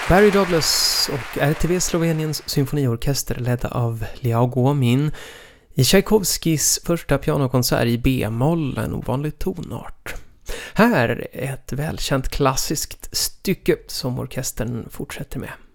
Barry Douglas och RTV Sloveniens symfoniorkester ledda av Liao Guomin i Tchaikovskis första pianokonsert i B-moll, en ovanlig tonart. Här är ett välkänt klassiskt stycke som orkestern fortsätter med.